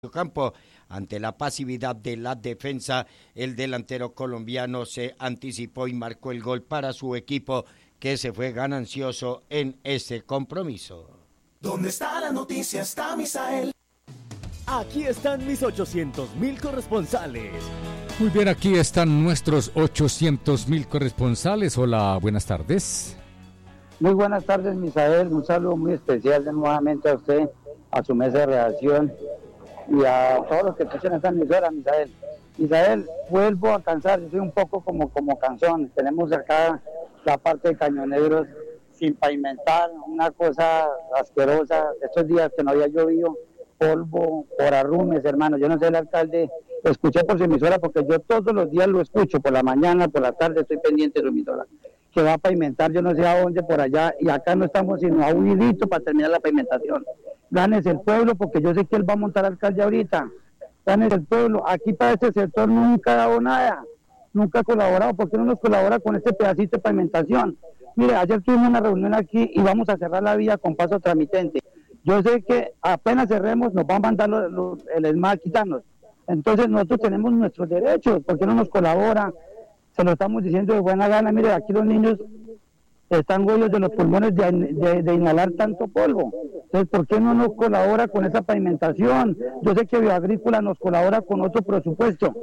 campo. Ante la pasividad de la defensa, el delantero colombiano se anticipó y marcó el gol para su equipo, que se fue ganancioso en este compromiso. ¿Dónde está la noticia? Está Misael. Aquí están mis 800,000 corresponsales. Muy bien, aquí están nuestros 800,000 corresponsales. Hola, buenas tardes. Muy buenas tardes, Misael. Un saludo muy especial nuevamente a usted, a su mesa de redacción y a todos los que escuchan esta emisora, Misael. Misael, vuelvo a cansar, yo soy un poco como cansón. Tenemos acá la parte de Cañonegros sin pavimentar, una cosa asquerosa. Estos días que no había llovido, polvo por arrumes, hermano. Yo no sé, el alcalde, lo escuché por su emisora porque yo todos los días lo escucho, por la mañana, por la tarde, estoy pendiente de su emisora, que va a pavimentar, yo no sé a dónde, por allá, y acá no estamos sino a un hilito para terminar la pavimentación. Ganes el pueblo, porque yo sé que él va a montar alcalde ahorita. Ganes el pueblo. Aquí para este sector nunca ha dado nada, nunca ha colaborado. ¿Por qué no nos colabora con este pedacito de pavimentación? Mire, ayer tuvimos una reunión aquí y vamos a cerrar la vía con paso tramitente. Yo sé que apenas cerremos nos van a mandar el ESMAD a quitarnos. Entonces nosotros tenemos nuestros derechos. ¿Por qué no nos colabora? Se lo estamos diciendo de buena gana. Mire, aquí los niños están huellos de los pulmones de inhalar tanto polvo. Entonces, ¿por qué no nos colabora con esa pavimentación? Yo sé que Bioagrícola nos colabora con otro presupuesto,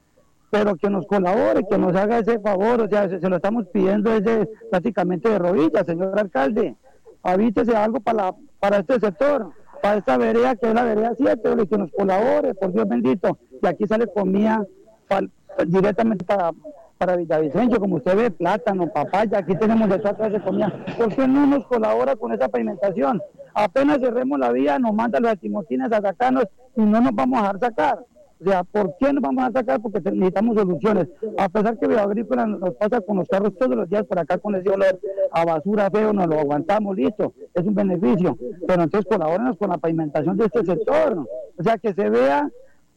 pero que nos colabore, que nos haga ese favor. O sea, se lo estamos pidiendo desde prácticamente de rodillas, señor alcalde. Avítese algo para este sector, para esta vereda que es la vereda 7, que nos colabore, por Dios bendito. Y aquí sale comida directamente para Villavicencio, como usted ve, plátano, papaya, aquí tenemos de toda clase de comida. ¿Por qué no nos colabora con esa pavimentación? Apenas cerremos la vía, nos mandan los atimoquines a sacarnos y no nos vamos a dejar sacar. O sea, ¿por qué nos vamos a sacar? Porque necesitamos soluciones. A pesar que Bioagrícola nos pasa con los carros todos los días por acá con ese olor a basura feo, nos lo aguantamos, listo, es un beneficio. Pero entonces colabórenos con la pavimentación de este sector. O sea, que se vea,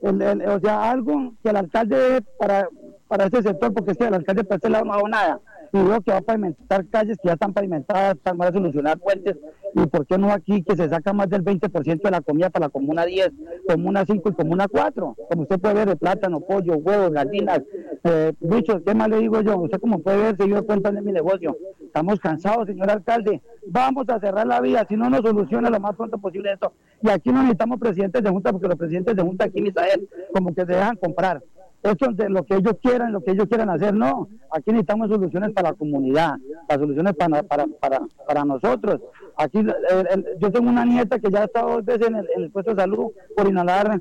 o sea, algo que el alcalde dé para este sector, porque es que el alcalde para este lado no ha dado nada. Y veo que va a pavimentar calles que ya están pavimentadas, van a solucionar puentes, y por qué no aquí que se saca más del 20% de la comida para la comuna 10, comuna 5 y comuna 4, como usted puede ver, de plátano, pollo, huevos, gallinas, bichos, ¿qué más le digo yo? Usted como puede ver, se dio cuenta de mi negocio. Estamos cansados, señor alcalde, vamos a cerrar la vía, si no nos soluciona lo más pronto posible esto. Y aquí no necesitamos presidentes de junta, porque los presidentes de junta aquí, Misael, como que se dejan comprar. Esto de lo que ellos quieran hacer, no. Aquí necesitamos soluciones para la comunidad, para soluciones para nosotros. Aquí yo tengo una nieta que ya ha estado 2 veces en el puesto de salud por inhalar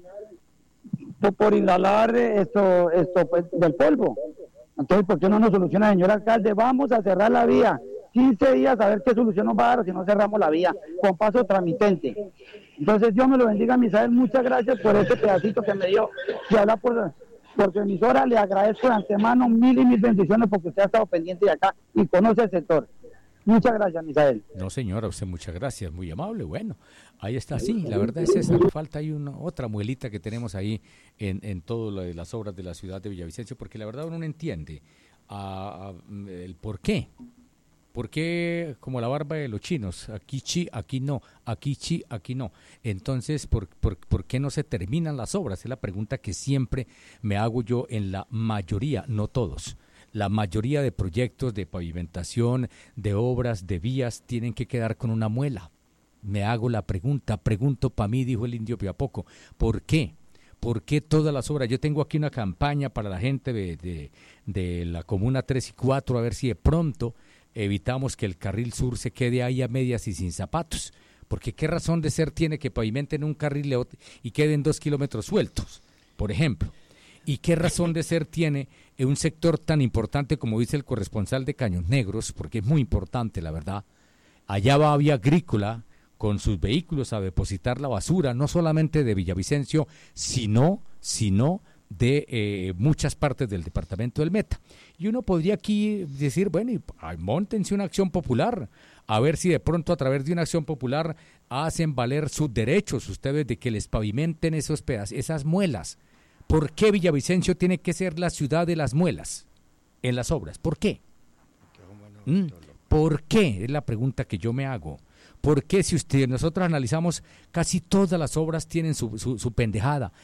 esto pues, del polvo. Entonces, ¿por qué no nos soluciona, señor alcalde? Vamos a cerrar la vía. 15 días a ver qué solución nos va a dar si no cerramos la vía con paso tramitente. Entonces, Dios me lo bendiga, Misael. Muchas gracias por este pedacito que me dio de hablar por su emisora. Le agradezco de antemano mil y mil bendiciones porque usted ha estado pendiente de acá y conoce el sector. Muchas gracias, Misael. No, señora, usted muchas gracias, muy amable. Bueno, ahí está, sí, la verdad es esa. Falta ahí otra muelita que tenemos ahí en todo lo de las obras de la ciudad de Villavicencio, porque la verdad uno no entiende el por qué. ¿Por qué como la barba de los chinos? Aquí chi, aquí no, aquí chi, aquí no. Entonces, ¿por qué no se terminan las obras? Es la pregunta que siempre me hago yo en la mayoría, no todos. La mayoría de proyectos de pavimentación, de obras, de vías, tienen que quedar con una muela. Me hago la pregunto para mí, dijo el indio Piapoco, ¿por qué? ¿Por qué todas las obras? Yo tengo aquí una campaña para la gente de la comuna 3 y 4, a ver si de pronto evitamos que el carril sur se quede ahí a medias y sin zapatos. Porque ¿qué razón de ser tiene que pavimenten un carril y queden 2 kilómetros sueltos, por ejemplo? ¿Y qué razón de ser tiene en un sector tan importante como dice el corresponsal de Caños Negros? Porque es muy importante, la verdad. Allá va Vía Agrícola con sus vehículos a depositar la basura, no solamente de Villavicencio, sino de muchas partes del departamento del Meta. Y uno podría aquí decir, bueno, móntense una acción popular, a ver si de pronto a través de una acción popular hacen valer sus derechos ustedes de que les pavimenten esos pedazos, esas muelas. ¿Por qué Villavicencio tiene que ser la ciudad de las muelas en las obras? ¿Por qué? ¿Por qué? Es la pregunta que yo me hago. Porque si nosotros analizamos, casi todas las obras tienen su pendejada.